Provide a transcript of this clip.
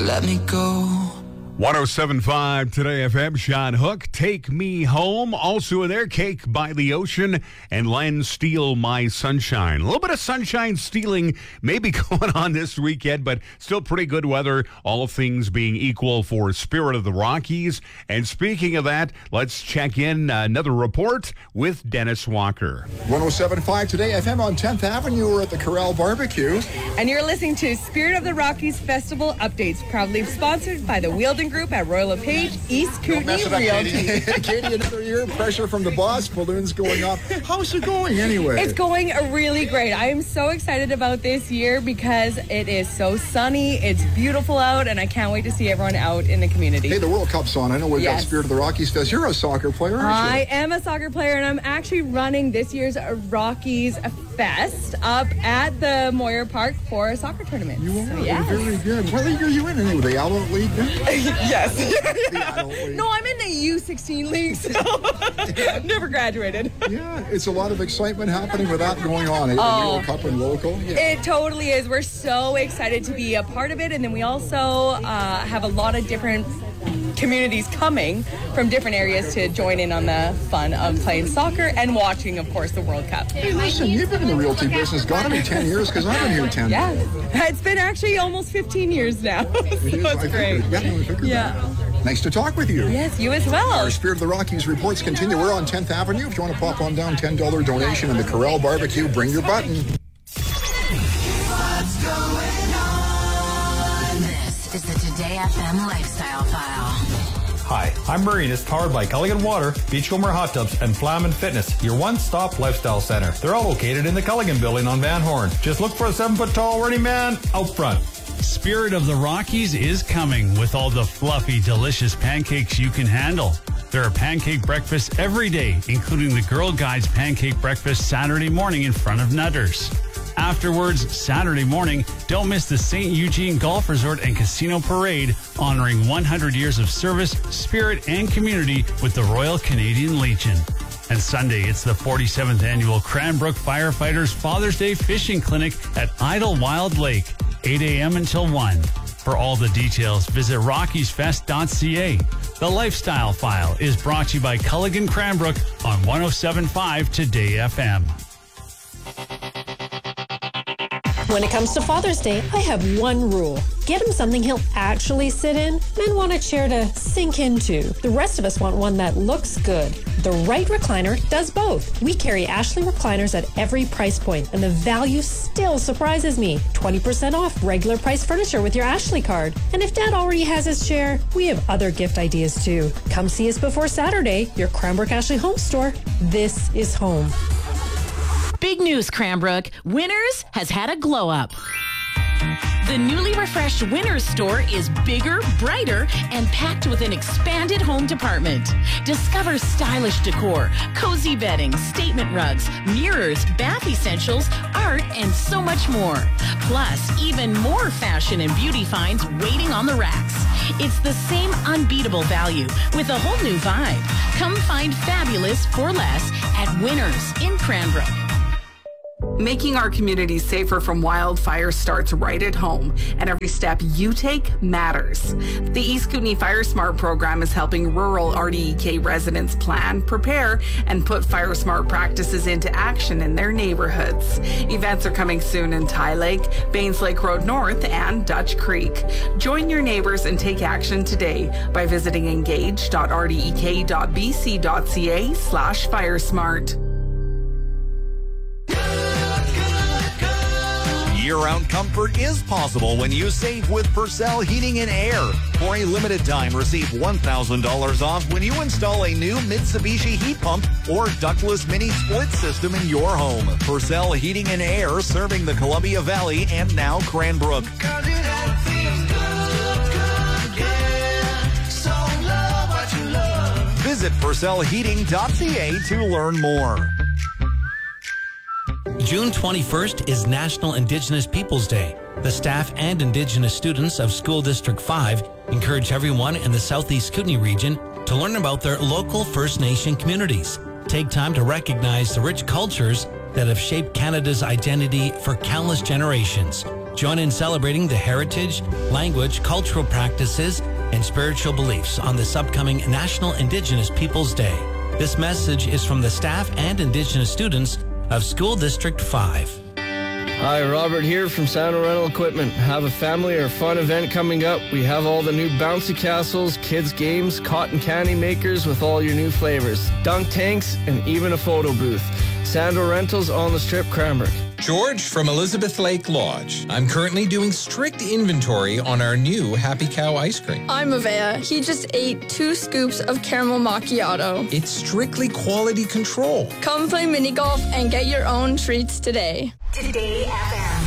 let me go. 107.5 Today FM, Sean Hook, Take Me Home. Also in there, Cake by the Ocean and Len Steal My Sunshine. A little bit of sunshine stealing maybe going on this weekend, but still pretty good weather, all things being equal for Spirit of the Rockies. And speaking of that, let's check in another report with Dennis Walker. 107.5 Today FM on 10th Avenue. We're at the Corral Barbecue. And you're listening to Spirit of the Rockies Festival Updates, proudly sponsored by the Wheeldon Group at Royal LePage, East Kootenay Realty. Katie, another year, pressure from the boss, balloons going up. How's it going anyway? It's going really great. I am so excited about this year because it is so sunny, it's beautiful out, and I can't wait to see everyone out in the community. Hey, the World Cup's on. I know we've got Spirit of the Rockies Fest. You're a soccer player, aren't you? I am a soccer player, and I'm actually running this year's Rockies Fest up at the Moyer Park for a soccer tournament. You are? So, yes. Very good. What league are you in anyway? The Adult League? Yes. The Adult League. No, I'm in the U16 league, so never graduated. Yeah, it's a lot of excitement happening with that going on. The World Cup and local. Yeah. It totally is. We're so excited to be a part of it, and then we also have a lot of different communities coming from different areas to join in on the fun of playing soccer and watching, of course, the World Cup. Hey, listen, you've been in the realty business, gotta be 10 years, because I've been here 10 Yeah, years. it's been actually almost 15 years now. So it's great. Yeah. Nice to talk with you. Yes, you as well. Our Spirit of the Rockies reports continue. We're on 10th Avenue. If you want to pop on down, $10 donation in the Corral Barbecue, bring your button. What's going on? This is the Today FM Lifestyle File. Hi, I'm Marinas, powered by Culligan Water, Beachcomber Hot Tubs, and Flamin Fitness, your one-stop lifestyle center. They're all located in the Culligan building on Van Horn. Just look for a 7-foot-tall running man out front. Spirit of the Rockies is coming with all the fluffy, delicious pancakes you can handle. There are pancake breakfasts every day, including the Girl Guides pancake breakfast Saturday morning in front of Nutters. Afterwards, Saturday morning, don't miss the St. Eugene Golf Resort and Casino Parade, honoring 100 years of service, spirit, and community with the Royal Canadian Legion. And Sunday, it's the 47th annual Cranbrook Firefighters Father's Day Fishing Clinic at Idlewild Lake, 8 a.m. until 1. For all the details, visit rockiesfest.ca. The Lifestyle File is brought to you by Culligan Cranbrook on 107.5 Today FM. When it comes to Father's Day, I have one rule. Get him something he'll actually sit in. Men want a chair to sink into. The rest of us want one that looks good. The right recliner does both. We carry Ashley recliners at every price point, and the value still surprises me. 20% off regular price furniture with your Ashley card. And if Dad already has his chair, we have other gift ideas too. Come see us before Saturday, your Cranbrook Ashley Home Store. This is home. Big news, Cranbrook. Winners has had a glow up. The newly refreshed Winners store is bigger, brighter, and packed with an expanded home department. Discover stylish decor, cozy bedding, statement rugs, mirrors, bath essentials, art, and so much more. Plus, even more fashion and beauty finds waiting on the racks. It's the same unbeatable value with a whole new vibe. Come find fabulous for less at Winners in Cranbrook. Making our communities safer from wildfire starts right at home, and every step you take matters. The East Kootenay Fire Smart program is helping rural RDEK residents plan, prepare, and put Fire Smart practices into action in their neighborhoods. Events are coming soon in Ty Lake, Baines Lake Road North, and Dutch Creek. Join your neighbors and take action today by visiting engage.rdek.bc.ca/firesmart. Year-round comfort is possible when you save with Purcell Heating and Air. For a limited time, receive $1,000 off when you install a new Mitsubishi heat pump or ductless mini split system in your home. Purcell Heating and Air, serving the Columbia Valley and now Cranbrook. Visit PurcellHeating.ca to learn more. June 21st is National Indigenous Peoples Day. The staff and Indigenous students of School District 5 encourage everyone in the Southeast Kootenay region to learn about their local First Nation communities. Take time to recognize the rich cultures that have shaped Canada's identity for countless generations. Join in celebrating the heritage, language, cultural practices, and spiritual beliefs on this upcoming National Indigenous Peoples Day. This message is from the staff and Indigenous students of School District 5. Hi, Robert here from Sandal Rental Equipment. Have a family or fun event coming up? We have all the new bouncy castles, kids games, cotton candy makers with all your new flavors, dunk tanks, and even a photo booth. Sandal Rentals on the Strip, Cranbrook. George from Elizabeth Lake Lodge. I'm currently doing strict inventory on our new Happy Cow ice cream. I'm Avea. He just ate 2 scoops of caramel macchiato. It's strictly quality control. Come play mini golf and get your own treats today. Today FM.